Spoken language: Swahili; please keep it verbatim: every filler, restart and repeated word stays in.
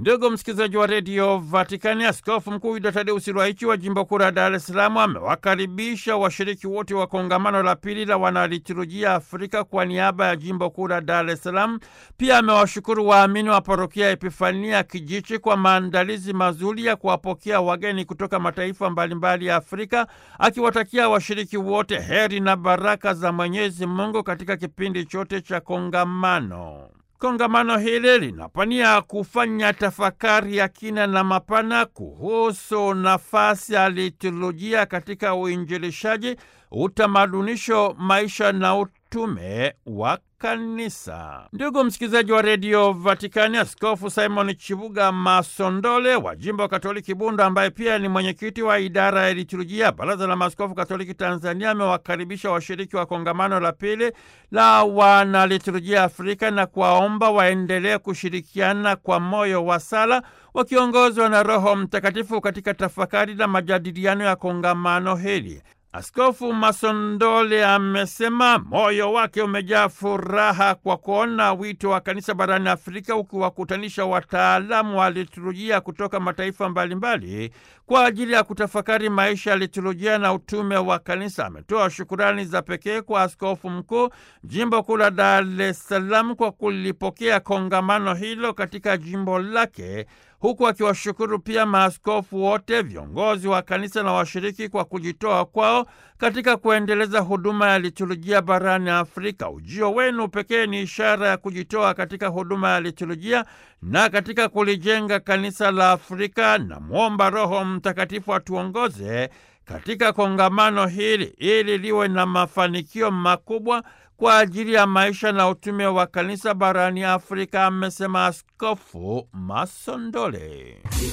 Ndugu msikilizaji wa redio Vatikani, Askofu Mkuu Yuda Tadeusi Ruwaichi wa jimbo kuu la Dar es Salaam amewakaribisha washiriki wote wa kongamano la pili la wanaliturujia Afrika kwa niaba ya jimbo kuu la Dar es Salaam. Pia amewashukuru waamini wa parokia Epifania Kijichi kwa maandalizi mazuri ya kuwapokea wageni kutoka mataifa mbalimbali ya Afrika, akiwatakia washiriki wote heri na baraka za Mwenyezi Mungu katika kipindi chote cha kongamano. Kongamano hili linapania kufanya tafakari ya kina na mapana kuhusu nafasi ya liturujia katika uinjilishaji, utamadunisho, maisha na utume wa kanisa. Ndugu msikilizaji wa redio Vatikani, Askofu Simon Chibuga Masondole wa jimbo Katoliki Bunda, ambaye pia ni mwenyekiti wa idara ya liturujia Baraza la Maaskofu Katoliki Tanzania, amewakaribisha washiriki wa kongamano la pili la wanaliturujia Afrika na kuwaomba waendelee kushirikiana kwa moyo wa sala, wakiongozwa na Roho Mtakatifu katika tafakari na majadiliano ya kongamano hili. Askofu Masondole amesema moyo wake umejaa furaha kwa kuona wito wa kanisa barani Afrika ukiwakutanisha wataalamu wa liturujia kutoka mataifa mbalimbali kwa ajili ya kutafakari maisha ya liturujia na utume wa kanisa. Ametoa shukurani za pekee kwa Askofu Mkuu jimbo kuu la Dar es Salaam kwa kulipokea kongamano hilo katika jimbo lake, huku akiwashukuru pia maaskofu wote, viongozi wa kanisa na washiriki kwa kujitoa kwao katika kuendeleza huduma ya liturujia barani Afrika. Ujio wenu pekee ni ishara ya kujitoa katika huduma ya liturujia na katika kulijenga kanisa la Afrika, na muomba Roho Mtakatifu atuongoze katika kongamano hili ili liwe na mafanikio makubwa kwa ajili ya maisha na utume wa kanisa barani Afrika, amesema Askofu Masondole.